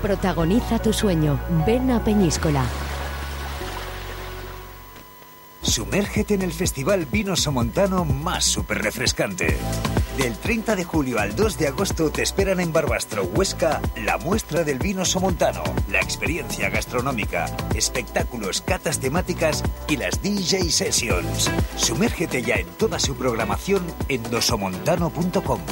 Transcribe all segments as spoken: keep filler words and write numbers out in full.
Protagoniza tu sueño. Ven a Peñíscola. Sumérgete en el Festival Vino Somontano más súper refrescante. Del treinta de julio al dos de agosto te esperan en Barbastro, Huesca, la muestra del vino somontano, la experiencia gastronómica, espectáculos, catas temáticas y las D J Sessions. Sumérgete ya en toda su programación en dosomontano punto com.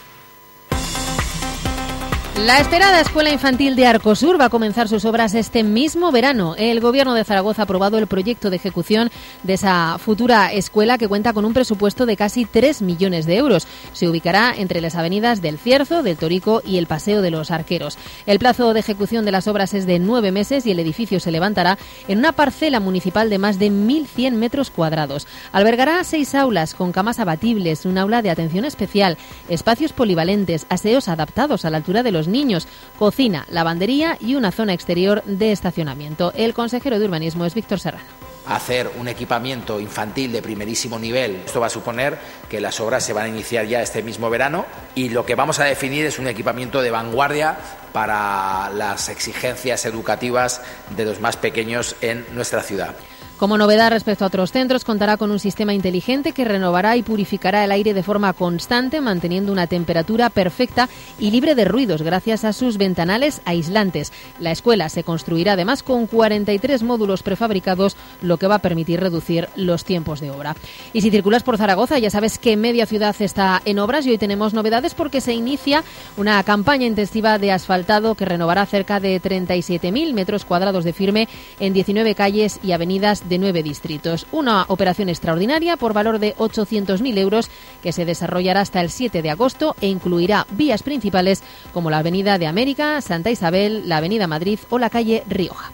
La esperada Escuela Infantil de Arcosur va a comenzar sus obras este mismo verano. El Gobierno de Zaragoza ha aprobado el proyecto de ejecución de esa futura escuela que cuenta con un presupuesto de casi tres millones de euros. Se ubicará entre las avenidas del Cierzo, del Torico y el Paseo de los Arqueros. El plazo de ejecución de las obras es de nueve meses y el edificio se levantará en una parcela municipal de más de mil cien metros cuadrados. Albergará seis aulas con camas abatibles, un aula de atención especial, espacios polivalentes, aseos adaptados a la altura de los niños, cocina, lavandería y una zona exterior de estacionamiento. El consejero de Urbanismo es Víctor Serrano. Hacer un equipamiento infantil de primerísimo nivel. Esto va a suponer que las obras se van a iniciar ya este mismo verano y lo que vamos a definir es un equipamiento de vanguardia para las exigencias educativas de los más pequeños en nuestra ciudad. Como novedad respecto a otros centros, contará con un sistema inteligente que renovará y purificará el aire de forma constante, manteniendo una temperatura perfecta y libre de ruidos gracias a sus ventanales aislantes. La escuela se construirá además con cuarenta y tres módulos prefabricados, lo que va a permitir reducir los tiempos de obra. Y si circulas por Zaragoza, ya sabes que media ciudad está en obras y hoy tenemos novedades porque se inicia una campaña intensiva de asfaltado que renovará cerca de treinta y siete mil metros cuadrados de firme en diecinueve calles y avenidas de nueve distritos. Una operación extraordinaria por valor de ochocientos mil euros que se desarrollará hasta el siete de agosto e incluirá vías principales como la Avenida de América, Santa Isabel, la Avenida Madrid o la calle Rioja.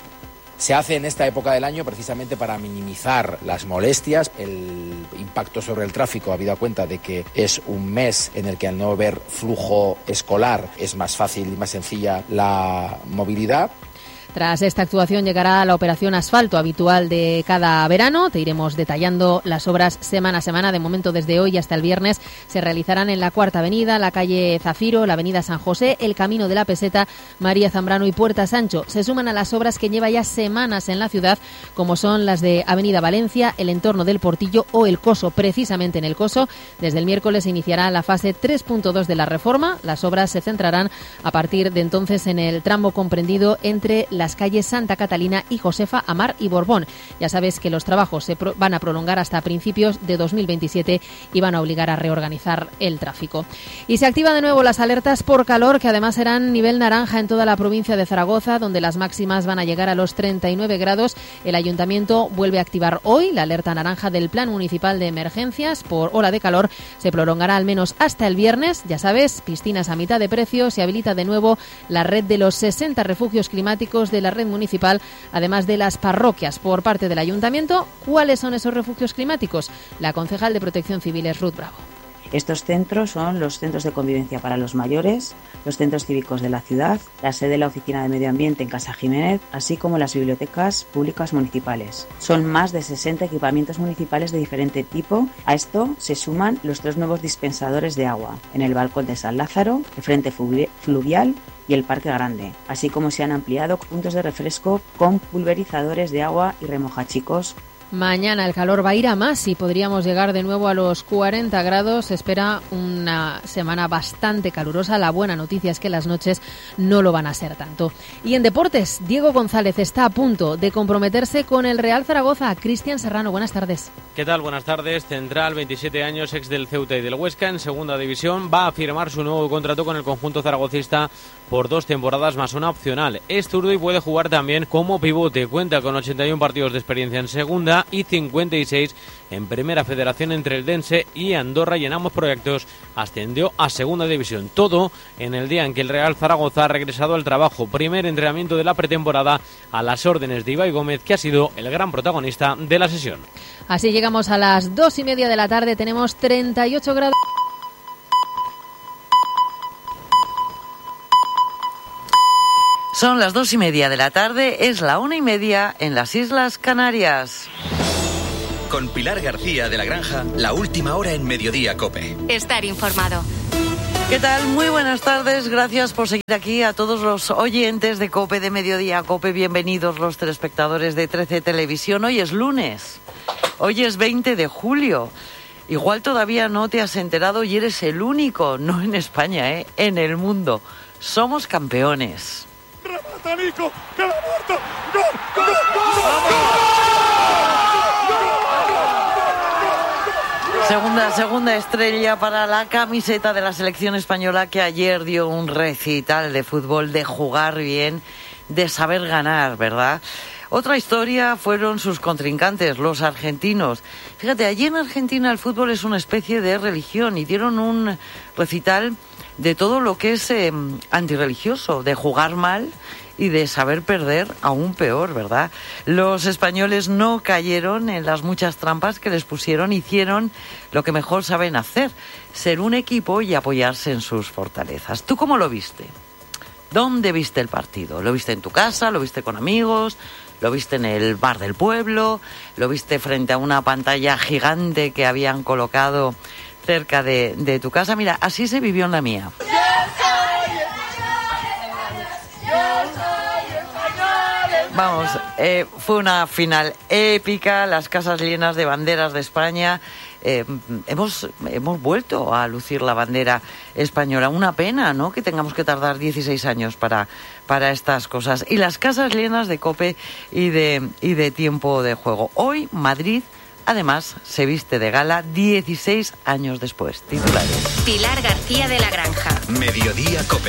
Se hace en esta época del año precisamente para minimizar las molestias, el impacto sobre el tráfico, habida cuenta de que es un mes en el que al no haber flujo escolar es más fácil y más sencilla la movilidad. Tras esta actuación llegará la operación asfalto habitual de cada verano. Te iremos detallando las obras semana a semana. De momento, desde hoy hasta el viernes, se realizarán en la Cuarta Avenida, la calle Zafiro, la Avenida San José, el Camino de la Peseta, María Zambrano y Puerta Sancho. Se suman a las obras que lleva ya semanas en la ciudad, como son las de Avenida Valencia, el entorno del Portillo o el Coso. Precisamente en el Coso, desde el miércoles se iniciará la fase tres punto dos de la reforma. Las obras se centrarán a partir de entonces en el tramo comprendido entre la las calles Santa Catalina y Josefa, Amar y Borbón. Ya sabes que los trabajos se pro- van a prolongar hasta principios de dos mil veintisiete y van a obligar a reorganizar el tráfico. Y se activan de nuevo las alertas por calor, que además serán nivel naranja en toda la provincia de Zaragoza, donde las máximas van a llegar a los treinta y nueve grados. El ayuntamiento vuelve a activar hoy la alerta naranja del Plan Municipal de Emergencias por ola de calor. Se prolongará al menos hasta el viernes. Ya sabes, piscinas a mitad de precio. Se habilita de nuevo la red de los sesenta refugios climáticos de la red municipal, además de las parroquias por parte del ayuntamiento. ¿Cuáles son esos refugios climáticos? La concejal de Protección Civil es Ruth Bravo. Estos centros son los centros de convivencia para los mayores, los centros cívicos de la ciudad, la sede de la Oficina de Medio Ambiente en Casa Jiménez, así como las bibliotecas públicas municipales. Son más de sesenta equipamientos municipales de diferente tipo. A esto se suman los tres nuevos dispensadores de agua en el balcón de San Lázaro, el frente fluvial y el Parque Grande, así como se han ampliado puntos de refresco con pulverizadores de agua y remojachicos. Mañana el calor va a ir a más y podríamos llegar de nuevo a los cuarenta grados. Se espera una semana bastante calurosa. La buena noticia es que las noches no lo van a ser tanto. Y en deportes, Diego González está a punto de comprometerse con el Real Zaragoza. Cristian Serrano, buenas tardes. ¿Qué tal? Buenas tardes. Central, veintisiete años, ex del Ceuta y del Huesca, en segunda división. Va a firmar su nuevo contrato con el conjunto zaragocista por dos temporadas más una opcional. Es zurdo y puede jugar también como pivote. Cuenta con ochenta y uno partidos de experiencia en segunda y cincuenta y seis en Primera Federación entre el Dense y Andorra, y en ambos proyectos ascendió a segunda división. Todo en el día en que el Real Zaragoza ha regresado al trabajo. Primer entrenamiento de la pretemporada a las órdenes de Ibai Gómez, que ha sido el gran protagonista de la sesión. Así llegamos a las dos y media de la tarde. Tenemos treinta y ocho grados. Son las dos y media de la tarde, es la una y media en las Islas Canarias. Con Pilar García de la Granja, la última hora en Mediodía COPE. Estar informado. ¿Qué tal? Muy buenas tardes, gracias por seguir aquí. A todos los oyentes de COPE, de Mediodía COPE, bienvenidos los telespectadores de trece Televisión. Hoy es lunes, hoy es veinte de julio. Igual todavía no te has enterado y eres el único, no en España, ¿eh? En el mundo. Somos campeones. ¡Remata Nico! ¡Que la ha muerto! ¡Gol! ¡Gol! ¡Gol! Segunda, segunda estrella para la camiseta de la selección española, que ayer dio un recital de fútbol, de jugar bien, de saber ganar, ¿verdad? Otra historia fueron sus contrincantes, los argentinos. Fíjate, allí en Argentina el fútbol es una especie de religión y dieron un recital de todo lo que es eh, antirreligioso, de jugar mal y de saber perder aún peor, ¿verdad? Los españoles no cayeron en las muchas trampas que les pusieron, hicieron lo que mejor saben hacer, ser un equipo y apoyarse en sus fortalezas. ¿Tú cómo lo viste? ¿Dónde viste el partido? ¿Lo viste en tu casa? ¿Lo viste con amigos? ¿Lo viste en el bar del pueblo? ¿Lo viste frente a una pantalla gigante que habían colocado cerca de, de tu casa? Mira, así se vivió en la mía. Vamos, eh, fue una final épica, las casas llenas de banderas de España. Eh, hemos, hemos vuelto a lucir la bandera española. Una pena, ¿no?, que tengamos que tardar dieciséis años para, para estas cosas. Y las casas llenas de COPE y de, y de tiempo de juego. Hoy, Madrid, además, se viste de gala dieciséis años después. Titulares. Pilar García de la Granja. Mediodía COPE.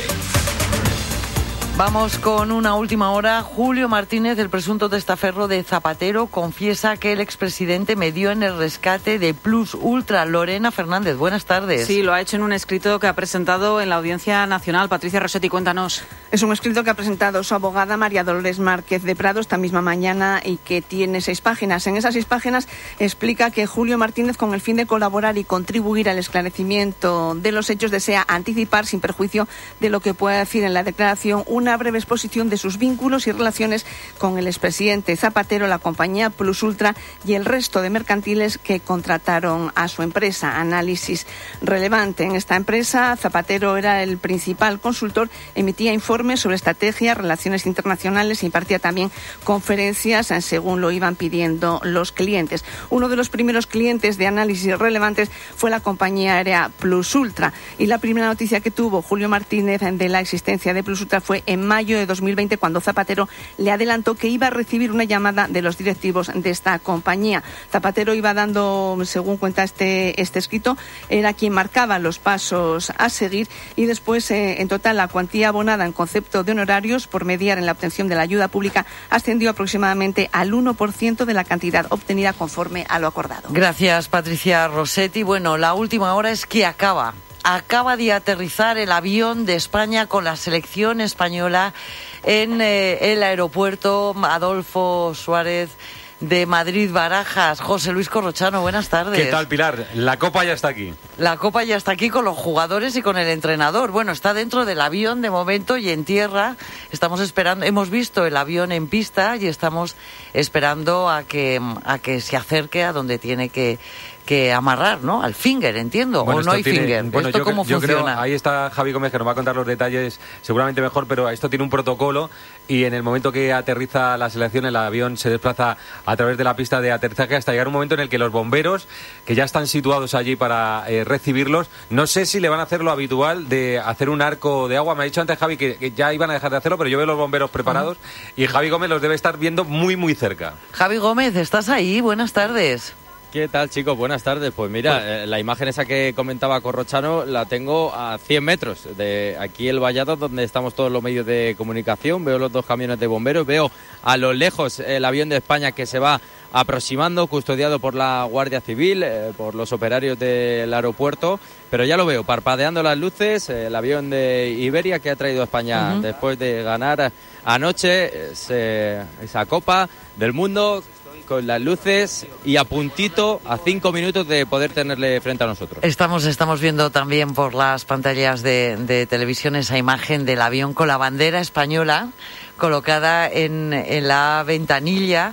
Vamos con una última hora. Julio Martínez, el presunto testaferro de Zapatero, confiesa que el expresidente medió en el rescate de Plus Ultra. Lorena Fernández, buenas tardes. Sí, lo ha hecho en un escrito que ha presentado en la Audiencia Nacional. Patricia Rossetti, cuéntanos. Es un escrito que ha presentado su abogada María Dolores Márquez de Prado esta misma mañana y que tiene seis páginas. En esas seis páginas explica que Julio Martínez, con el fin de colaborar y contribuir al esclarecimiento de los hechos, desea anticipar, sin perjuicio de lo que pueda decir en la declaración, una una breve exposición de sus vínculos y relaciones con el expresidente Zapatero, la compañía Plus Ultra y el resto de mercantiles que contrataron a su empresa. Análisis relevante. En esta empresa, Zapatero era el principal consultor, emitía informes sobre estrategia, relaciones internacionales e impartía también conferencias según lo iban pidiendo los clientes. Uno de los primeros clientes de análisis relevantes fue la compañía aérea Plus Ultra, y la primera noticia que tuvo Julio Martínez de la existencia de Plus Ultra fue en mayo de dos mil veinte, cuando Zapatero le adelantó que iba a recibir una llamada de los directivos de esta compañía. Zapatero iba dando, según cuenta este, este escrito, era quien marcaba los pasos a seguir, y después, eh, en total, la cuantía abonada en concepto de honorarios por mediar en la obtención de la ayuda pública ascendió aproximadamente al uno por ciento de la cantidad obtenida conforme a lo acordado. Gracias, Patricia Rossetti. Bueno, la última hora es que acaba. Acaba de aterrizar el avión de España con la selección española en eh, el aeropuerto Adolfo Suárez de Madrid-Barajas. José Luis Corrochano, buenas tardes. ¿Qué tal, Pilar? La Copa ya está aquí. La Copa ya está aquí con los jugadores y con el entrenador. Bueno, está dentro del avión de momento y en tierra. Estamos esperando, hemos visto el avión en pista y estamos esperando a que, a que se acerque a donde tiene que... que amarrar, ¿no? Al finger, entiendo, bueno, o no hay tiene, finger. Bueno, ¿Esto yo, cómo yo funciona? Creo, ahí está Javi Gómez, que nos va a contar los detalles seguramente mejor, pero esto tiene un protocolo y en el momento que aterriza la selección, el avión se desplaza a través de la pista de aterrizaje hasta llegar un momento en el que los bomberos, que ya están situados allí para eh, recibirlos, no sé si le van a hacer lo habitual de hacer un arco de agua. Me ha dicho antes Javi que, que ya iban a dejar de hacerlo, pero yo veo los bomberos preparados uh-huh. y Javi Gómez los debe estar viendo muy, muy cerca. Javi Gómez, ¿estás ahí? Buenas tardes. ¿Qué tal, chicos? Buenas tardes. Pues mira, eh, la imagen esa que comentaba Corrochano la tengo a cien metros de aquí el vallado, donde estamos todos los medios de comunicación. Veo los dos camiones de bomberos, veo a lo lejos el avión de España que se va aproximando, custodiado por la Guardia Civil, eh, por los operarios del aeropuerto, pero ya lo veo, parpadeando las luces, eh, el avión de Iberia que ha traído a España uh-huh. después de ganar anoche ese, esa Copa del Mundo, con las luces y a puntito, a cinco minutos de poder tenerle frente a nosotros. Estamos, estamos viendo también por las pantallas de, de televisión esa imagen del avión con la bandera española colocada en, en la ventanilla.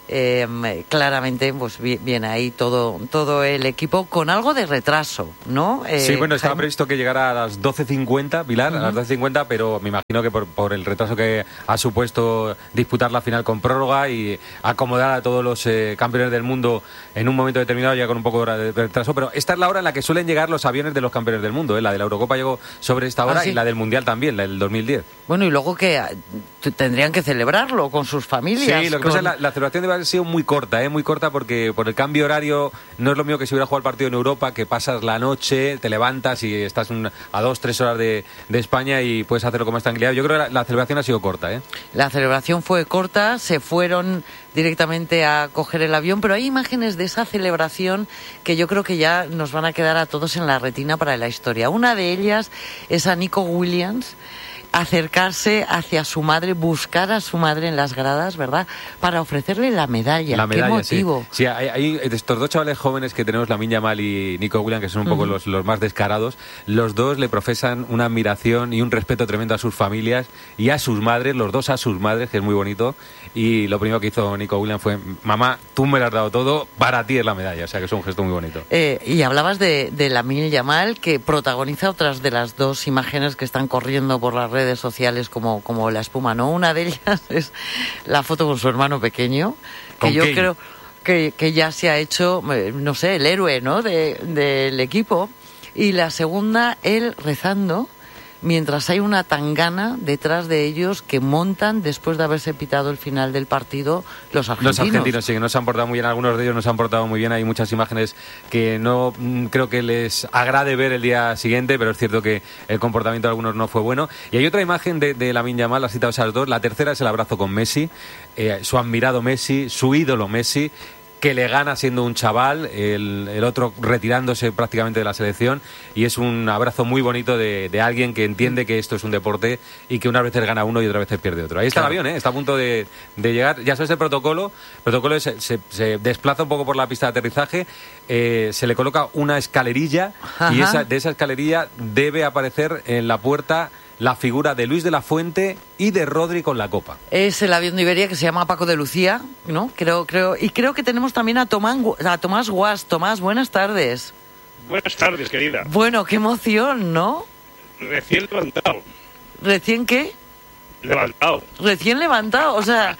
eh, claramente pues viene ahí todo todo el equipo con algo de retraso, ¿no? Eh, sí, bueno, estaba Jaime. previsto que llegara a las doce cincuenta, Pilar, uh-huh. a las doce cincuenta, pero me imagino que por, por el retraso que ha supuesto disputar la final con prórroga y acomodar a todos los eh, campeones del mundo en un momento determinado, llega con un poco de retraso, pero esta es la hora en la que suelen llegar los aviones de los campeones del mundo, ¿eh? La de la Eurocopa llegó sobre esta hora, ¿ah, sí? Y la del Mundial también, la del dos mil diez. Bueno, y luego que tendrían que celebrarlo con sus familias. Sí, lo que con... pasa es que la, la celebración debe haber sido muy corta, ¿eh? Muy corta porque por el cambio horario no es lo mismo que si hubiera jugado el partido en Europa, que pasas la noche, te levantas y estás un, a dos, tres horas de, de España y puedes hacerlo con más tranquilidad. Yo creo que la, la celebración ha sido corta, ¿eh? La celebración fue corta, se fueron directamente a coger el avión, pero hay imágenes de esa celebración que yo creo que ya nos van a quedar a todos en la retina para la historia. Una de ellas es a Nico Williams acercarse hacia su madre, buscar a su madre en las gradas, ¿verdad?, para ofrecerle la medalla. La medalla, ¿qué motivo? Sí, sí hay, hay estos dos chavales jóvenes que tenemos, Lamine Yamal y Nico Williams, que son un poco uh-huh. los, los más descarados. Los dos le profesan una admiración y un respeto tremendo a sus familias y a sus madres, los dos a sus madres, que es muy bonito. Y lo primero que hizo Nico Williams fue: mamá, tú me lo has dado todo, para ti es la medalla. O sea que es un gesto muy bonito. Eh, y hablabas de, de Lamine Yamal, que protagoniza otras de las dos imágenes que están corriendo por las redes sociales como, como la espuma, ¿no? Una de ellas es la foto con su hermano pequeño, que yo Kane. creo que, que ya se ha hecho, no sé, el héroe, ¿no?, de, del equipo. Y la segunda, él rezando, mientras hay una tangana detrás de ellos que montan después de haberse pitado el final del partido los argentinos. Los argentinos, sí, que no se han portado muy bien, algunos de ellos no se han portado muy bien, hay muchas imágenes que no mm, creo que les agrade ver el día siguiente, pero es cierto que el comportamiento de algunos no fue bueno. Y hay otra imagen de, de Lamine Yamal, has citado esas dos, la tercera es el abrazo con Messi, eh, su admirado Messi, su ídolo Messi, que le gana siendo un chaval, el, el otro retirándose prácticamente de la selección, y es un abrazo muy bonito de, de alguien que entiende que esto es un deporte y que unas veces gana uno y otras veces pierde otro. Ahí está claro. El avión, ¿eh? Está a punto de, de llegar, ya sabes el protocolo, el protocolo es, se, se desplaza un poco por la pista de aterrizaje, eh, se le coloca una escalerilla. Ajá. Y esa, de esa escalerilla debe aparecer en la puerta la figura de Luis de la Fuente y de Rodri con la copa. Es el avión de Iberia que se llama Paco de Lucía, ¿no? Creo, creo, y creo que tenemos también a Tomás, a Tomás Guas. Tomás, buenas tardes. Buenas tardes, querida. Bueno, qué emoción, ¿no? Recién levantado. ¿Recién qué? Levantado. Recién levantado, o sea,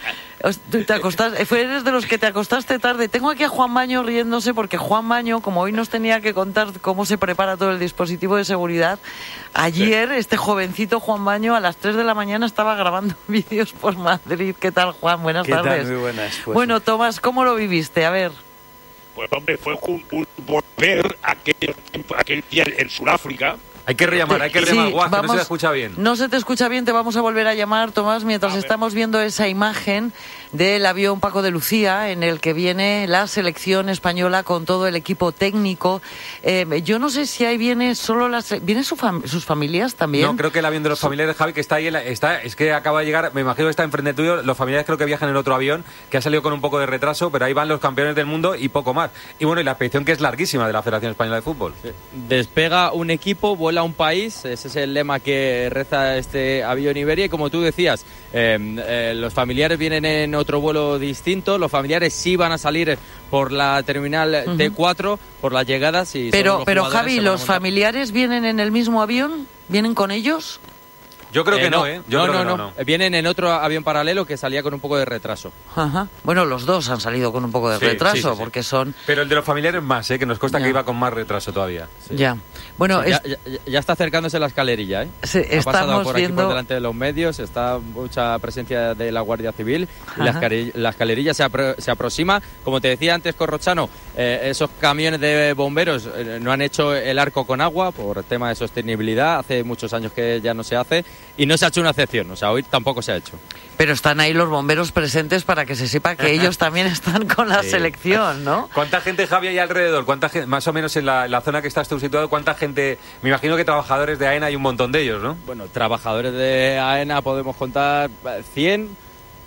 te acostaste, eres de los que te acostaste tarde. Tengo aquí a Juan Baño riéndose porque Juan Baño, como hoy nos tenía que contar cómo se prepara todo el dispositivo de seguridad, ayer sí. Este jovencito Juan Baño a las tres de la mañana estaba grabando vídeos por Madrid. ¿Qué tal, Juan? Buenas ¿Qué tardes. Tal? Muy buenas. Pues, bueno, Tomás, ¿cómo lo viviste? A ver. Pues hombre, fue un, un volver aquel, aquel día en Sudáfrica. Hay que rellamar, hay que rellamar, sí, Guas, que no se te escucha bien. No se te escucha bien, te vamos a volver a llamar, Tomás, mientras estamos viendo esa imagen del avión Paco de Lucía, en el que viene la selección española con todo el equipo técnico. Eh, yo no sé si ahí viene solo las... ¿Vienen su fam sus familias también? No, creo que el avión de los familiares, Javi, que está ahí, en la, está, es que acaba de llegar, me imagino que está enfrente tuyo, los familiares creo que viajan en otro avión, que ha salido con un poco de retraso, pero ahí van los campeones del mundo y poco más. Y bueno, y la expedición que es larguísima de la Federación Española de Fútbol. Sí. Despega un equipo, vuela un país, ese es el lema que reza este avión Iberia, y como tú decías, eh, eh, los familiares vienen en otro vuelo distinto, los familiares sí van a salir por la terminal uh-huh. T cuatro, por las llegadas. Y pero, pero Javi, ¿los familiares vienen en el mismo avión? ¿Vienen con ellos? Yo creo eh, que no, no, ¿eh? Yo no, creo no, que no, no, no. Vienen en otro avión paralelo que salía con un poco de retraso. Ajá. Bueno, los dos han salido con un poco de sí, retraso, sí, sí, sí. porque son... Pero el de los familiares más, ¿eh? Que nos consta ya. que iba con más retraso todavía. Sí. Ya. Bueno, sí, es... ya, ya, ya está acercándose la escalerilla, ¿eh? Sí, ha estamos pasado por viendo... aquí por delante de los medios, está mucha presencia de la Guardia Civil, y la, escalerilla, la escalerilla se, apro se aproxima. Como te decía antes, Corrochano, eh, esos camiones de bomberos eh, no han hecho el arco con agua por tema de sostenibilidad, hace muchos años que ya no se hace, y no se ha hecho una excepción, o sea, hoy tampoco se ha hecho. Pero están ahí los bomberos presentes para que se sepa que ellos también están con la sí. selección, ¿no? ¿Cuánta gente, Javi, hay alrededor? ¿Cuánta gente, más o menos en la, la zona que estás tú situado, cuánta gente? Me imagino que trabajadores de AENA hay un montón de ellos, ¿no? Bueno, trabajadores de AENA podemos contar cien,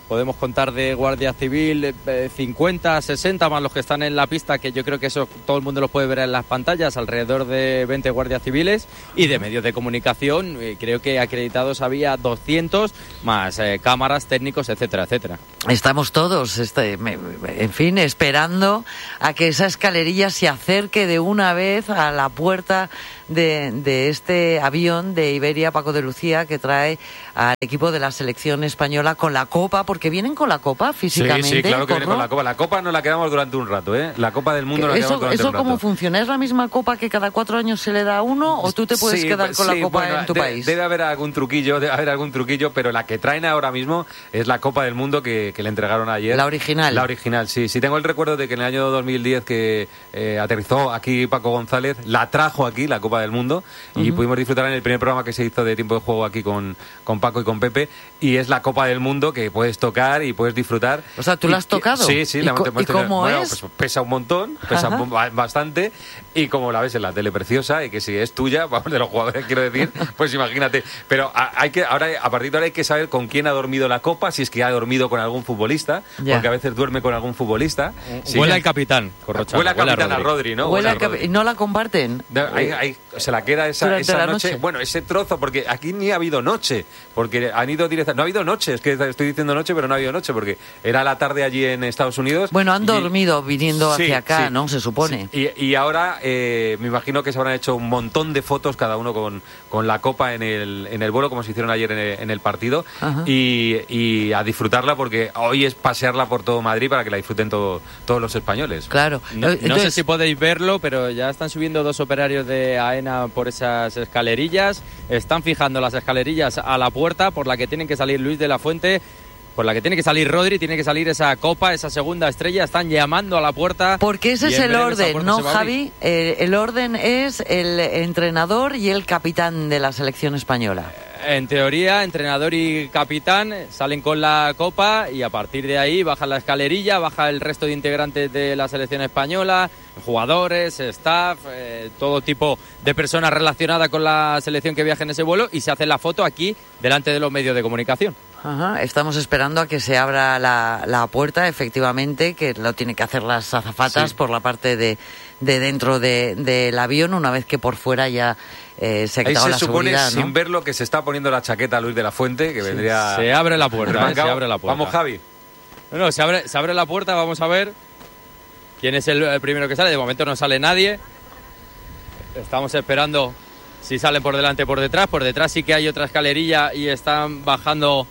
podemos contar de Guardia Civil eh, cincuenta, sesenta más los que están en la pista, que yo creo que eso todo el mundo lo puede ver en las pantallas, alrededor de veinte guardias civiles, y de medios de comunicación eh, creo que acreditados había doscientos más eh, cámaras, técnicos, etcétera, etcétera. Estamos todos, este, me, en fin, esperando a que esa escalerilla se acerque de una vez a la puerta de, de este avión de Iberia Paco de Lucía, que trae al equipo de la selección española con la copa, porque vienen con la copa físicamente. Sí, sí, claro que ¿Corro? viene con la copa. La copa no la quedamos durante un rato, ¿eh? La Copa del Mundo no la ¿Eso, quedamos durante ¿Eso un rato. cómo funciona? ¿Es la misma copa que cada cuatro años se le da a uno, o tú te puedes Sí, quedar con sí, la copa bueno, en tu de, país? Debe haber algún truquillo, debe haber algún truquillo, pero la que traen ahora mismo es la Copa del Mundo que, que le entregaron ayer. La original. La original, sí. Sí, tengo el recuerdo de que en el año dos mil diez que eh, aterrizó aquí Paco González, la trajo aquí, la Copa del Mundo, y Uh-huh. pudimos disfrutar en el primer programa que se hizo de Tiempo de Juego aquí con, con Paco y con Pepe, y es la Copa del Mundo que puedes tocar y puedes disfrutar. O sea, ¿tú y, la has tocado? Sí, sí. ¿Y, la co- hemos ¿y tenido- cómo bueno, es? Pues pesa un montón, pesa Ajá. un- bastante, y como la ves en la tele preciosa, y que si es tuya, vamos, de los jugadores quiero decir, pues imagínate. Pero a- hay que ahora a partir de ahora hay que saber con quién ha dormido la copa, si es que ha dormido con algún futbolista, Ya. porque a veces duerme con algún futbolista. Sí. Huele al capitán, Corrochano, Huele al huele a capitán a Rodri. Rodri, ¿no? Huele Huele a a cap- Rodri. ¿No la comparten? De- ahí- ahí se la queda esa, Durante esa la noche. noche. Bueno, ese trozo, porque aquí ni ha habido noche, porque han ido directa. No ha habido noche, es que estoy diciendo noche, pero no ha habido noche, porque era la tarde allí en Estados Unidos. Bueno, han y- dormido viniendo Sí, hacia acá, sí. ¿no? Se supone. Sí. Y, y ahora eh, me imagino que se habrán hecho un montón de fotos, cada uno con, con la copa en el, en el vuelo, como se hicieron ayer en el, en el partido, Ajá. y, y a disfrutarla, porque hoy es pasearla por todo Madrid para que la disfruten todo- todos los españoles. Claro. No, no Entonces- sé si podéis verlo, pero ya están subiendo dos operarios de AENA por esas escalerillas. Están fijando las escalerillas a la puerta por la que tienen que salir Luis de la Fuente, por la que tiene que salir Rodri, tiene que salir esa copa, esa segunda estrella. Están llamando a la puerta. Porque ese y es en el breve esa orden, puerta ¿no, se va a abrir. Javi? Eh, el orden es el entrenador y el capitán de la selección española. En teoría, entrenador y capitán salen con la copa y a partir de ahí baja la escalerilla, baja el resto de integrantes de la selección española, jugadores, staff, eh, todo tipo de personas relacionadas con la selección que viaja en ese vuelo, y se hace la foto aquí delante de los medios de comunicación. Ajá, estamos esperando a que se abra la, la puerta, efectivamente, que lo tienen que hacer las azafatas Sí. por la parte de, de dentro de- del avión, una vez que por fuera ya eh, se ha Ahí quitado se la supone, seguridad, ¿no? sin verlo, que se está poniendo la chaqueta a Luis de la Fuente, que vendría... Se abre la puerta, ¿eh? remangado. Se abre la puerta. Vamos, Javi. No, no, se abre, se abre la puerta, vamos a ver quién es el, el primero que sale. De momento no sale nadie. Estamos esperando si salen por delante o por detrás. Por detrás sí que hay otra escalerilla y están bajando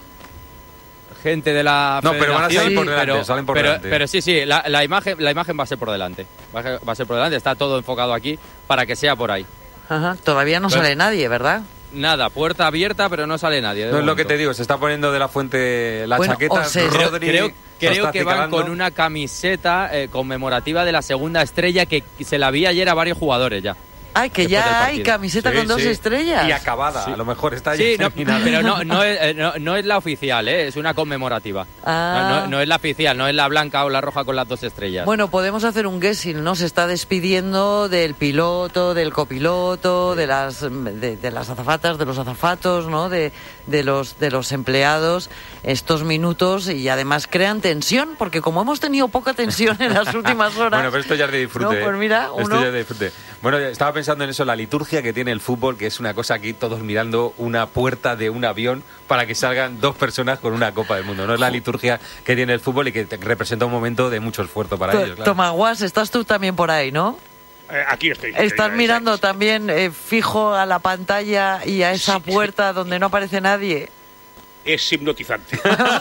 gente de la No, pero van a federación, salir por delante, pero, salen por pero- delante. pero sí, sí, la, la imagen, la imagen va a ser por delante. Va a, va a ser por delante, está todo enfocado aquí para que sea por ahí. Ajá, todavía no Pero- sale nadie, ¿verdad? Nada, puerta abierta, pero no sale nadie. de No es lo momento. que te digo, se está poniendo de la Fuente la Bueno, chaqueta. o se- Creo, Rodri creo, se creo está que van acicalando. con una camiseta eh, conmemorativa de la segunda estrella que se la vi ayer a varios jugadores ya. Ay, que Después del ya hay partido. camiseta Sí, con dos sí. estrellas. Y acabada, a lo mejor está Sí, ya no, terminada. pero no, no, es, eh, no, no es la oficial, ¿eh? Es una conmemorativa. Ah. No, no- no es la oficial, no es la blanca o la roja con las dos estrellas. Bueno, podemos hacer un guessing, ¿no? Se está despidiendo del piloto, del copiloto, de las de, de las azafatas, de los azafatos, ¿no? De, de los de los empleados estos minutos, y además crean tensión, porque como hemos tenido poca tensión en las últimas horas. Bueno, pero esto ya es de disfrute. No, pues ¿eh? mira, Esto uno- ya es de disfrute. Bueno, estaba pensando en eso, la liturgia que tiene el fútbol, que es una cosa aquí, todos mirando una puerta de un avión para que salgan dos personas con una Copa del Mundo. No es la liturgia que tiene el fútbol y que te- representa un momento de mucho esfuerzo para To- ellos. Claro. Tomaguas, estás tú también por ahí, ¿no? Eh, aquí estoy. Estás Eh, mirando también eh, fijo a la pantalla y a esa puerta donde no aparece nadie. Es hipnotizante.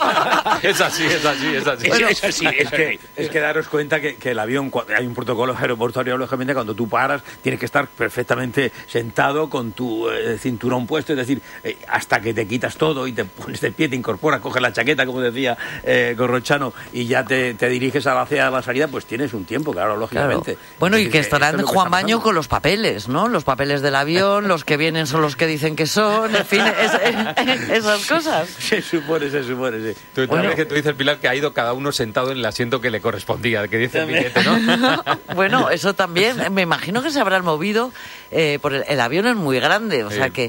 Es así, es así, es así. Es, es así, es Es que, así. es que daros cuenta que, que el avión, cua- hay un protocolo aeroportuario, lógicamente, cuando tú paras, tienes que estar perfectamente sentado con tu eh, cinturón puesto, es decir, eh, hasta que te quitas todo y te pones de pie, te incorporas, coges la chaqueta, como decía eh, Corrochano, y ya te, te diriges a la, hacia la salida, pues tienes un tiempo, claro, lógicamente. Claro. Bueno, Es y decir, que esto estarán es lo que Juan está Baño pasando. con los papeles, ¿no? Los papeles del avión, los que vienen son los que dicen que son, en fin, es- esas cosas. Se supone, se supone, sí. Tú, Bueno. también que tú dices, Pilar, que ha ido cada uno sentado en el asiento que le correspondía, que dice el También. billete, ¿no? Bueno, eso también, me imagino que se habrán movido, eh, por el, el avión es muy grande, o Sí. sea que,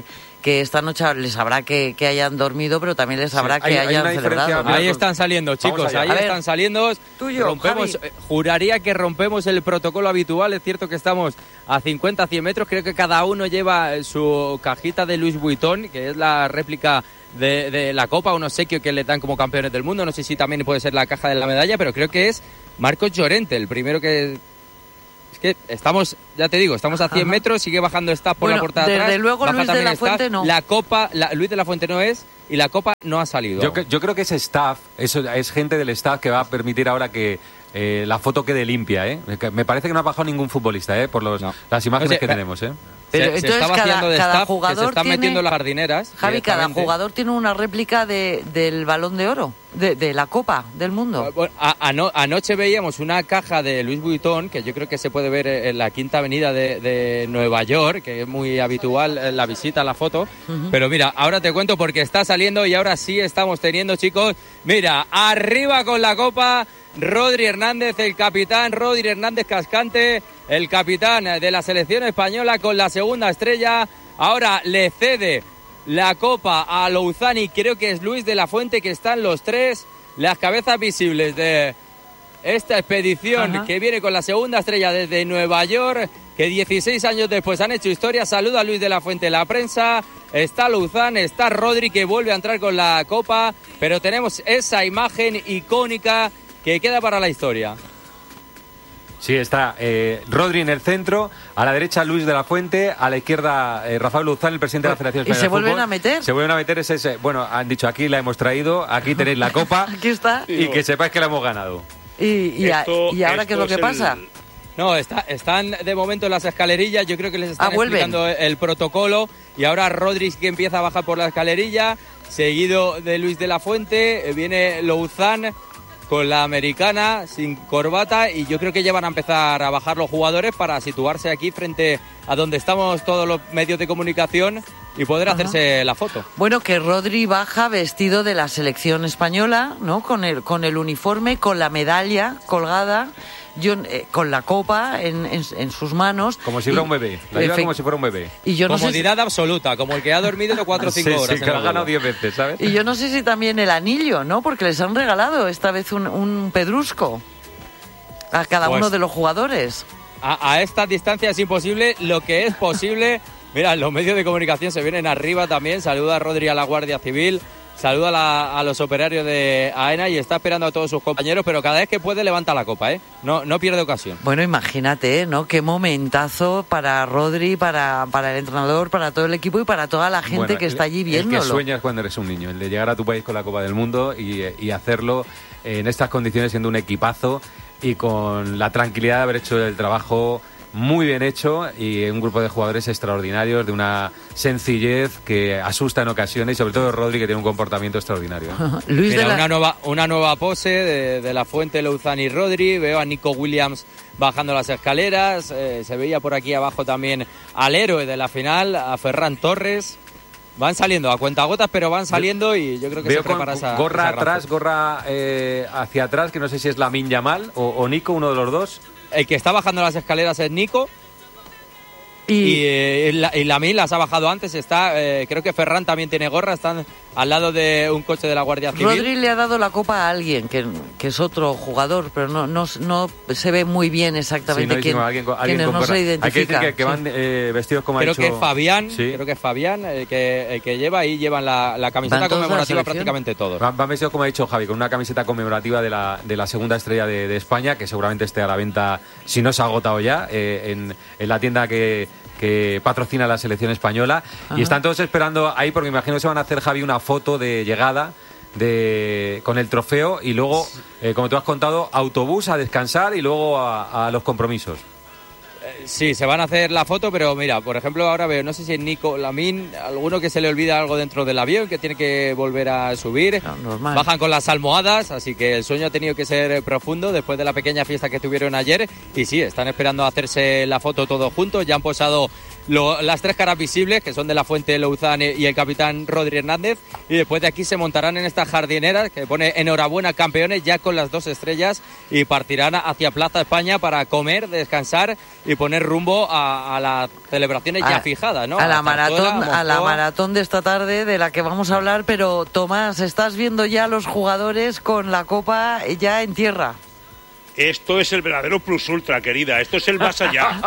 que esta noche les habrá que, que hayan dormido, pero también les habrá sí, que hay, hayan hay celebrado. ¿No? Ahí están saliendo, chicos, ahí están saliendo. Tuyo, rompemos, Javi. Juraría que rompemos el protocolo habitual. Es cierto que estamos a cincuenta a cien metros. Creo que cada uno lleva su cajita de Louis Vuitton, que es la réplica de, de la copa, un obsequio que le dan como campeones del mundo. No sé si también puede ser la caja de la medalla, pero creo que es Marcos Llorente, el primero que... Es que estamos, ya te digo, estamos a cien Ajá. metros, sigue bajando staff por bueno, la puerta de atrás. Desde luego Luis de la Fuente staff. no. La copa, la, Luis de la Fuente no es, y la copa no ha salido. Yo, yo creo que ese staff, eso es gente del staff que va a permitir ahora que eh, la foto quede limpia, ¿eh? Me parece que no ha bajado ningún futbolista, ¿eh? Por los, no. las imágenes Oye, que tenemos, ¿eh? Pero se, se está vaciando de staff, que se están tiene, metiendo las jardineras. Javi, cada jugador tiene una réplica de, del Balón de Oro, de, de la Copa del Mundo. Bueno, a, ano, anoche veíamos una caja de Louis Vuitton, que yo creo que se puede ver en la Quinta Avenida de, de Nueva York, que es muy habitual la visita, la foto. Uh-huh. Pero mira, ahora te cuento porque está saliendo y ahora sí estamos teniendo, chicos. Mira, arriba con la copa, Rodri Hernández, el capitán, Rodri Hernández Cascante, el capitán de la selección española con la segunda estrella. Ahora le cede la copa a Louzani, creo que es Luis de la Fuente, que están los tres, las cabezas visibles de esta expedición. Ajá. Que viene con la segunda estrella desde Nueva York, que dieciséis años después han hecho historia. Saluda a Luis de la Fuente en la prensa, está Louzani, está Rodri, que vuelve a entrar con la copa, pero tenemos esa imagen icónica que queda para la historia. Sí, está eh, Rodri en el centro, a la derecha Luis de la Fuente, a la izquierda eh, Rafael Louzani, el presidente de la Federación Española de Fútbol. ¿Y se vuelven a meter? Se vuelven a meter, ese, ese, bueno, han dicho aquí la hemos traído, aquí tenéis la copa. Aquí está. Y que sepáis que la hemos ganado. ¿Y, y, esto, ¿y ahora qué es lo que es pasa? El... No, está, están de momento en las escalerillas, yo creo que les están ah, explicando el protocolo, y ahora Rodri que empieza a bajar por la escalerilla, seguido de Luis de la Fuente, viene Louzani con la americana, sin corbata, y yo creo que ya van a empezar a bajar los jugadores para situarse aquí frente a donde estamos todos los medios de comunicación y poder Ajá. hacerse la foto. Bueno, que Rodri baja vestido de la selección española, ¿no? Con el, con el uniforme, con la medalla colgada, yo, eh, con la copa en, en, en sus manos. Como si fuera un bebé, la lleva como si fuera un bebé. Y yo no Comodidad sé si... absoluta, como el que ha dormido cuatro o cinco sí, horas. Sí, que lo ha ganado diez veces, ¿sabes? Y yo no sé si también el anillo, ¿no? Porque les han regalado esta vez un, un pedrusco a cada pues, uno de los jugadores. A, a esta distancia es imposible, lo que es posible... Mira, los medios de comunicación se vienen arriba también. Saluda a Rodri a la Guardia Civil, saluda a, la, a los operarios de AENA y está esperando a todos sus compañeros, pero cada vez que puede levanta la copa, ¿eh? No, no pierde ocasión. Bueno, imagínate, ¿no? Qué momentazo para Rodri, para, para el entrenador, para todo el equipo y para toda la gente bueno, que está allí viéndolo. El que sueñas cuando eres un niño, el de llegar a tu país con la Copa del Mundo y, y hacerlo en estas condiciones siendo un equipazo y con la tranquilidad de haber hecho el trabajo muy bien hecho y un grupo de jugadores extraordinarios, de una sencillez que asusta en ocasiones y sobre todo Rodri, que tiene un comportamiento extraordinario. Luis Mira, de la... una, nueva, una nueva pose de, de la Fuente, Louzani y Rodri. Veo a Nico Williams bajando las escaleras. Eh, se veía por aquí abajo también al héroe de la final, a Ferran Torres. Van saliendo a cuentagotas, pero van saliendo y yo creo que Veo se prepara esa gorra esa atrás, gorra eh, hacia atrás, que no sé si es Lamine Yamal o, o Nico, uno de los dos. El que está bajando las escaleras es Nico. Y, y, eh, la, y Lamine las ha bajado antes. Está, eh, creo que Ferran también tiene gorra. Están al lado de un coche de la Guardia Civil. Rodri le ha dado la copa a alguien que, que es otro jugador, pero no, no, no se ve muy bien exactamente sí, no quién, alguien, alguien quién no se identifica. Hay que decir que, que van eh, vestidos como creo ha dicho... que Fabián, sí. Creo que es Fabián el que, el que lleva ahí, llevan la, la camiseta conmemorativa prácticamente todos. Van, van vestidos como ha dicho Javi, con una camiseta conmemorativa de la, de la segunda estrella de, de España, que seguramente esté a la venta, si no se ha agotado ya, eh, en, en la tienda que... que patrocina la selección española. Ajá. Y están todos esperando ahí porque me imagino que se van a hacer, Javi, una foto de llegada de con el trofeo y luego, eh, como tú has contado, autobús a descansar y luego a, a los compromisos. Sí, se van a hacer la foto, pero mira, por ejemplo, ahora veo, no sé si es Nico, Lamine, alguno que se le olvida algo dentro del avión, que tiene que volver a subir. No, bajan con las almohadas, así que el sueño ha tenido que ser profundo después de la pequeña fiesta que tuvieron ayer. Y sí, están esperando a hacerse la foto todos juntos, ya han posado lo, las tres caras visibles, que son de la Fuente Louzán y el capitán Rodri Hernández, y después de aquí se montarán en esta jardinera que pone enhorabuena campeones, ya con las dos estrellas, y partirán hacia Plaza España para comer, descansar y poner rumbo a, a las celebraciones a, ya fijadas, ¿no? A la a maratón, Zarzuela, a la maratón de esta tarde de la que vamos a hablar, pero Tomás, ¿estás viendo ya los jugadores con la copa ya en tierra? Esto es el verdadero plus ultra, querida. Esto es el más allá.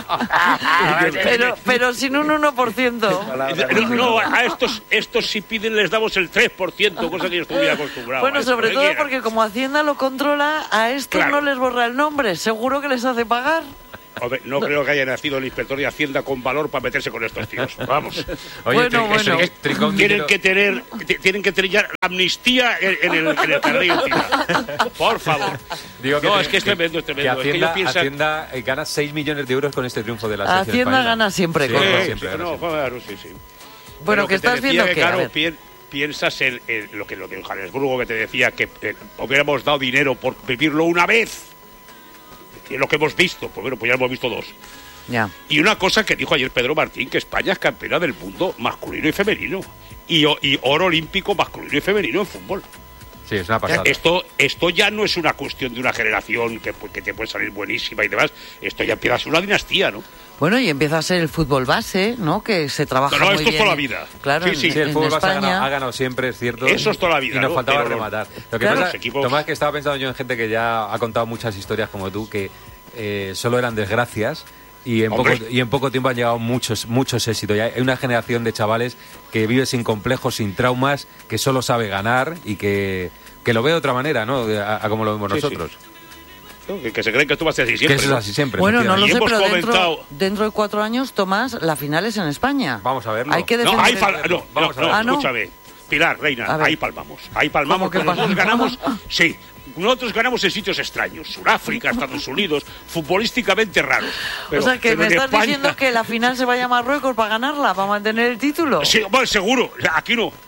pero, pero sin un uno por ciento. No, no, a estos, estos si piden les damos el tres por ciento, cosa que yo estuviera acostumbrado. Bueno, esto, sobre ¿eh? todo Quieran. porque como Hacienda lo controla, a estos claro. no les borra el nombre. Seguro que les hace pagar. Hombre, no, no creo que haya nacido el inspector de Hacienda con valor para meterse con estos tíos. Vamos. Oye, bueno, tri- bueno. Es, tricón, tienen que tener t- tienen que tener ya amnistía en, en el, en el carril. Por favor. Digo que no, te, es que es tremendo, es tremendo. Que Hacienda, es que yo pienso... Hacienda gana seis millones de euros con este triunfo de la selección Hacienda española. gana siempre. Sí, con sí, sí, siempre, sí, no, claro, sí, sí. Bueno, Pero que estás viendo que, claro, pi- piensas en, en lo que lo de Johannesburgo, que te decía que eh, hubiéramos dado dinero por vivirlo una vez. Que es lo que hemos visto. Pues bueno, pues ya hemos visto dos. Ya. Y una cosa que dijo ayer Pedro Martín, que España es campeona del mundo masculino y femenino. Y, y oro olímpico masculino y femenino en fútbol. Sí, es una pasada. Esto, esto ya no es una cuestión de una generación que, que te puede salir buenísima y demás. Esto ya empieza a ser una dinastía, ¿no? Bueno, y empieza a ser el fútbol base, ¿no? Que se trabaja no, no, muy esto bien. es toda la vida. Claro, sí, sí, en, sí, el fútbol en base ha España... ganado, ha ganado siempre, es cierto. Eso es toda la vida, y nos ¿no? faltaba Pero rematar. Lo que claro, pasa, equipos... Tomás, que estaba pensando yo en gente que ya ha contado muchas historias como tú, que eh, solo eran desgracias. Y en, poco, y en poco tiempo han llegado muchos muchos éxitos. Y hay una generación de chavales que vive sin complejos, sin traumas, que solo sabe ganar y que, que lo ve de otra manera, ¿no? A, a como lo vemos sí, nosotros. Sí. Que, que se creen que esto va a ser así siempre. Que eso ¿no? es así siempre. Bueno, no lo sé, pero comentado... dentro, dentro de cuatro años, Tomás, la final es en España. Vamos a verlo. Hay que no, ahí fal... no, Vamos no, a no, ah, ¿no? escúchame. Pilar, Reina, ahí palmamos. Ahí palmamos, que nosotros palmamos? ganamos. Sí, nosotros ganamos en sitios extraños. Sudáfrica, Estados Unidos, futbolísticamente raros. Pero, o sea, que pero me en estás España... diciendo que la final se vaya a Marruecos para ganarla, para mantener el título. Sí, bueno, seguro. Aquí no.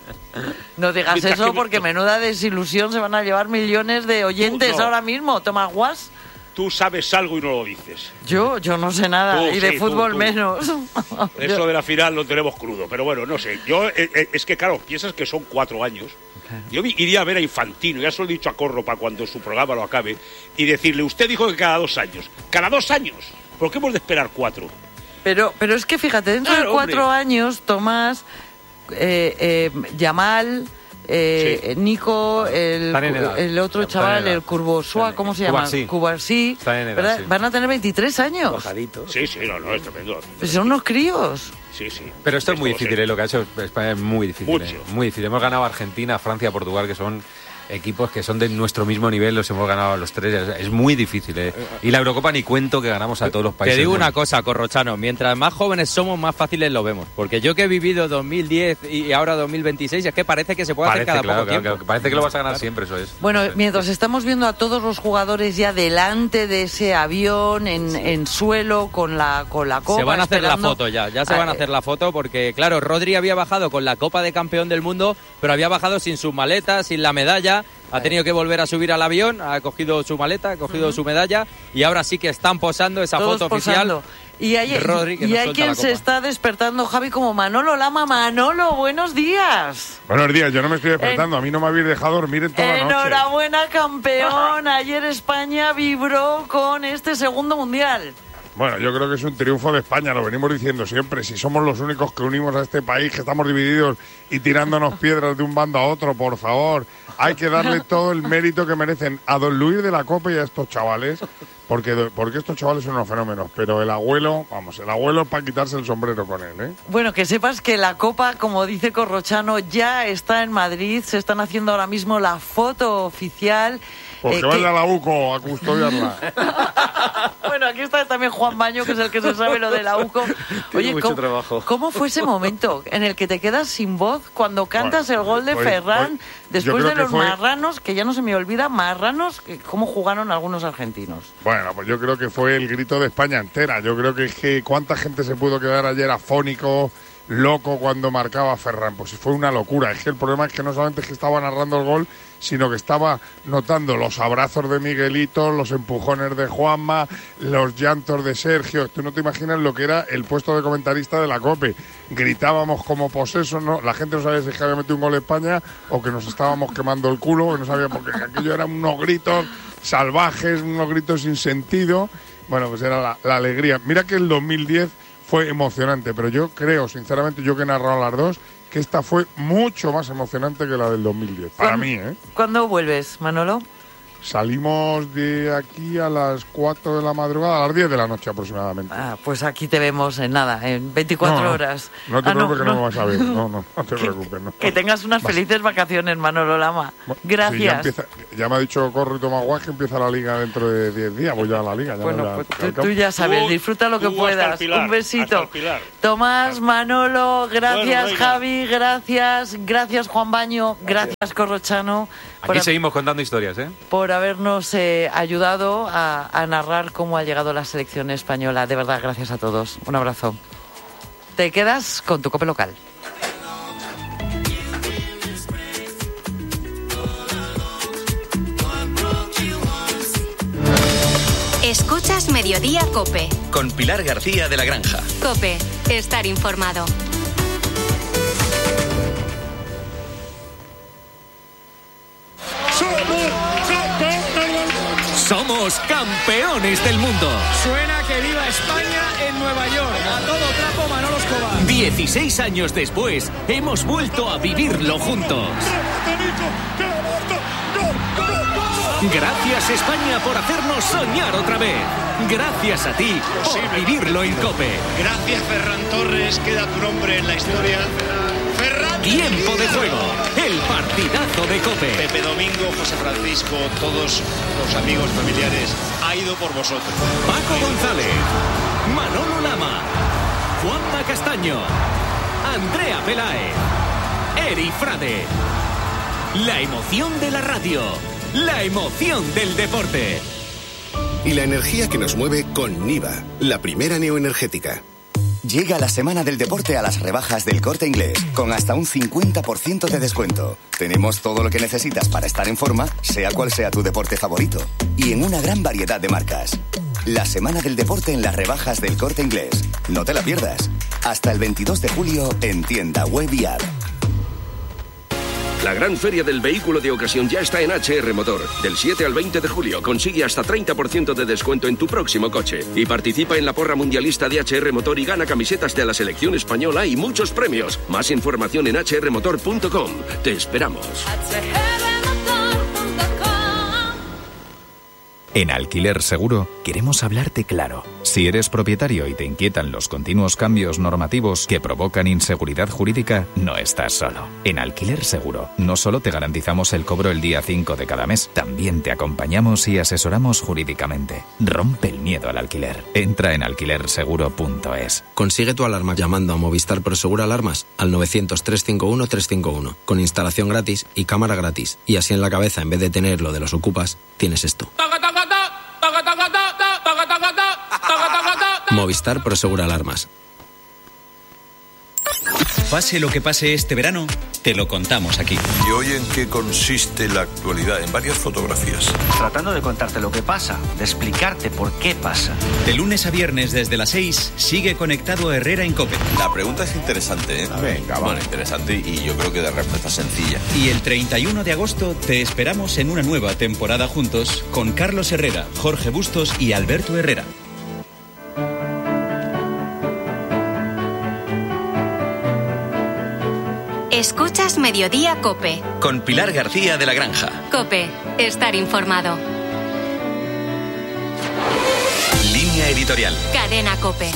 No digas Mientras eso que... porque menuda desilusión, se van a llevar millones de oyentes no. ahora mismo. Tomás Guas. Tú sabes algo y no lo dices. Yo, yo no sé nada, Tú, y de sí, fútbol tú, tú. menos. Eso yo... de la final lo tenemos crudo, pero bueno, no sé. Yo eh, eh, es que, claro, piensas que son cuatro años. Yo iría a ver a Infantino, ya se lo he dicho a Corro para cuando su programa lo acabe, y decirle, usted dijo que cada dos años. ¿Cada dos años? ¿Por qué hemos de esperar cuatro? Pero, pero es que fíjate, dentro claro, de cuatro hombre. años, Tomás, eh, eh, Yamal... Eh, sí. Nico, el, el otro Están chaval, el Curbosua, ¿cómo se llama? Cubarsí, sí. Van a tener veintitrés años. Bajaditos. Sí, sí, no, no, es tremendo. Pues son unos críos. Sí, sí. Pero esto es muy difícil, ¿eh? Lo que ha hecho España es muy difícil. Mucho. ¿eh? Muy difícil. Hemos ganado a Argentina, Francia, Portugal, que son equipos que son de nuestro mismo nivel, los hemos ganado a los tres. Es muy difícil, ¿eh? Y la Eurocopa ni cuento que ganamos a todos los países. Te digo una cosa, Corrochano, mientras más jóvenes somos, más fáciles lo vemos. Porque yo que he vivido dos mil diez y ahora dos mil veintiséis, es que parece que se puede parece, hacer cada claro, poco claro, tiempo. Claro, parece que lo vas a ganar claro. siempre, eso es. Bueno, mientras estamos viendo a todos los jugadores ya delante de ese avión, en, sí. en suelo, con la, con la copa. Se van a hacer esperando... la foto ya, ya se van a hacer la foto porque, claro, Rodri había bajado con la Copa de Campeón del Mundo, pero había bajado sin sus maletas, sin la medalla. Ha tenido que volver a subir al avión, ha cogido su maleta, ha cogido uh-huh. su medalla y ahora sí que están posando esa Todos foto posando. oficial. Y hay, Rodri, y hay quien se está despertando, Javi, como Manolo Lama. Manolo, buenos días. Buenos días, yo no me estoy despertando, en... a mí no me habéis dejado dormir en toda la noche. Enhorabuena, campeón. Ayer España vibró con este segundo mundial. Bueno, yo creo que es un triunfo de España, lo venimos diciendo siempre. Si somos los únicos que unimos a este país, que estamos divididos y tirándonos piedras de un bando a otro, por favor, hay que darle todo el mérito que merecen a don Luis de la Copa y a estos chavales, porque, porque estos chavales son unos fenómenos. Pero el abuelo, vamos, el abuelo es para quitarse el sombrero con él, ¿eh? Bueno, que sepas que la Copa, como dice Corrochano, ya está en Madrid, se están haciendo ahora mismo la foto oficial. Pues eh, que vaya que... a la U C O a custodiarla. Bueno, aquí está también Juan Baño, que es el que se sabe lo de la U C O. Oye, mucho ¿cómo, trabajo. ¿cómo fue ese momento en el que te quedas sin voz cuando cantas bueno, el gol de pues, Ferran pues, después de los fue... marranos, que ya no se me olvida, marranos, cómo jugaron algunos argentinos? Bueno, pues yo creo que fue el grito de España entera. Yo creo que es que cuánta gente se pudo quedar ayer afónico loco cuando marcaba Ferran. Pues fue una locura. Es que el problema es que no solamente es que estaba narrando el gol, sino que estaba notando los abrazos de Miguelito, los empujones de Juanma, los llantos de Sergio. Tú no te imaginas lo que era el puesto de comentarista de la COPE. Gritábamos como posesos, ¿no? La gente no sabía si había metido un gol España o que nos estábamos quemando el culo, que no sabía, porque aquello eran unos gritos salvajes, unos gritos sin sentido. Bueno, pues era la, la alegría. Mira que el dos mil diez fue emocionante, pero yo creo, sinceramente, yo que he narrado las dos, que esta fue mucho más emocionante que la del dos mil diez. Para mí, ¿eh? ¿Cuándo vuelves, Manolo? Salimos de aquí a las cuatro de la madrugada, a las diez de la noche aproximadamente. Ah, pues aquí te vemos en nada, en veinticuatro no, horas. No te ah, preocupes no, que no, no me vas a ver. No, no, no te que, preocupes. No. Que tengas unas Vas. felices vacaciones, Manolo Lama. Gracias. Sí, ya, empieza, ya me ha dicho Corro y Tomás Guas que empieza la liga dentro de diez días. Voy ya a la liga. Ya bueno, ya, pues tú, tú ya sabes, tú, disfruta lo que puedas. Pilar, un besito. Tomás, Manolo, gracias, bueno, Javi, gracias, gracias, Juan Baño, gracias, gracias Corrochano. Aquí seguimos contando historias, ¿eh? Por habernos eh, ayudado a, a narrar cómo ha llegado la selección española. De verdad, gracias a todos. Un abrazo. Te quedas con tu COPE local. Escuchas Mediodía COPE. Con Pilar García de la Granja. COPE. Estar informado. Somos campeones del mundo. Suena que viva España en Nueva York. A todo trapo, Manolo Escobar. dieciséis años después, hemos vuelto a vivirlo juntos. Gracias, España, por hacernos soñar otra vez. Gracias a ti por vivirlo en COPE. Gracias, Ferran Torres. Queda tu nombre en la historia. Ferran. Tiempo de juego. El partidazo de COPE. Pepe Domingo, José Francisco, todos los amigos familiares, ha ido por vosotros. Paco González, Manolo Lama, Juanma Castaño, Andrea Peláez, Eri Frade. La emoción de la radio. La emoción del deporte. Y la energía que nos mueve con Niva, la primera neoenergética. Llega la semana del deporte a las rebajas del Corte Inglés, con hasta un cincuenta por ciento de descuento. Tenemos todo lo que necesitas para estar en forma, sea cual sea tu deporte favorito. Y en una gran variedad de marcas. La semana del deporte en las rebajas del Corte Inglés. No te la pierdas. Hasta el veintidós de julio en tienda web y app. La gran feria del vehículo de ocasión ya está en H R Motor. Del siete al veinte de julio consigue hasta treinta por ciento de descuento en tu próximo coche. Y participa en la porra mundialista de H R Motor y gana camisetas de la selección española y muchos premios. Más información en h r motor punto com. Te esperamos. En Alquiler Seguro queremos hablarte claro. Si eres propietario y te inquietan los continuos cambios normativos que provocan inseguridad jurídica, no estás solo. En Alquiler Seguro no solo te garantizamos el cobro el día cinco de cada mes, también te acompañamos y asesoramos jurídicamente. Rompe el miedo al alquiler. Entra en alquiler seguro punto es. Consigue tu alarma llamando a Movistar Prosegura Alarmas al novecientos, trescientos cincuenta y uno, trescientos cincuenta y uno, con instalación gratis y cámara gratis. Y así en la cabeza, en vez de tener lo de los ocupas, tienes esto. Movistar Prosegura Alarmas. Pase lo que pase este verano, te lo contamos aquí. ¿Y hoy en qué consiste la actualidad? En varias fotografías. Tratando de contarte lo que pasa, de explicarte por qué pasa. De lunes a viernes desde las seis, sigue conectado a Herrera en COPE. La pregunta es interesante, ¿eh? Venga, bueno, interesante y yo creo que de respuesta sencilla. Y el treinta y uno de agosto te esperamos en una nueva temporada juntos con Carlos Herrera, Jorge Bustos y Alberto Herrera. Escuchas Mediodía COPE. Con Pilar García de la Granja. COPE. Estar informado. Línea editorial. Cadena COPE.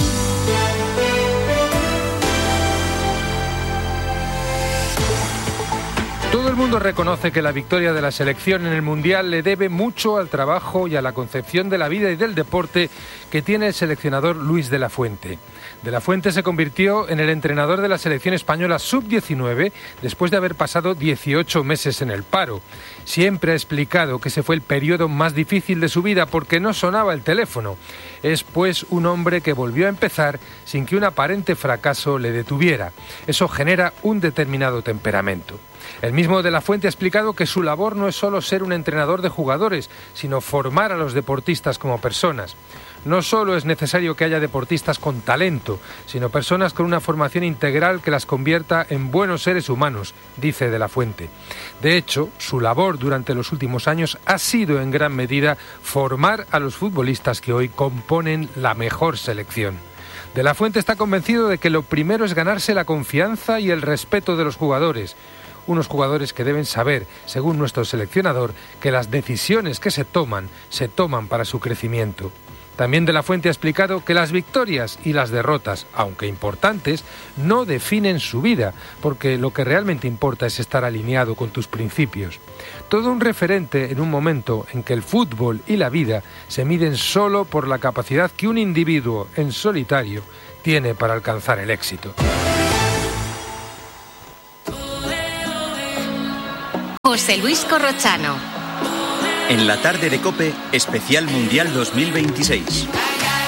Todo el mundo reconoce que la victoria de la selección en el Mundial le debe mucho al trabajo y a la concepción de la vida y del deporte que tiene el seleccionador Luis de la Fuente. De la Fuente se convirtió en el entrenador de la selección española sub diecinueve después de haber pasado dieciocho meses en el paro. Siempre ha explicado que ese fue el periodo más difícil de su vida porque no sonaba el teléfono. Es pues un hombre que volvió a empezar sin que un aparente fracaso le detuviera. Eso genera un determinado temperamento. El mismo de la Fuente ha explicado que su labor no es solo ser un entrenador de jugadores, sino formar a los deportistas como personas. No solo es necesario que haya deportistas con talento, sino personas con una formación integral que las convierta en buenos seres humanos, dice de la Fuente. De hecho, su labor durante los últimos años ha sido en gran medida formar a los futbolistas que hoy componen la mejor selección. De la Fuente está convencido de que lo primero es ganarse la confianza y el respeto de los jugadores. Unos jugadores que deben saber, según nuestro seleccionador, que las decisiones que se toman, se toman para su crecimiento. También de la Fuente ha explicado que las victorias y las derrotas, aunque importantes, no definen su vida, porque lo que realmente importa es estar alineado con tus principios. Todo un referente en un momento en que el fútbol y la vida se miden solo por la capacidad que un individuo en solitario tiene para alcanzar el éxito. José Luis Corrochano. En la tarde de COPE, especial Mundial dos mil veintiséis.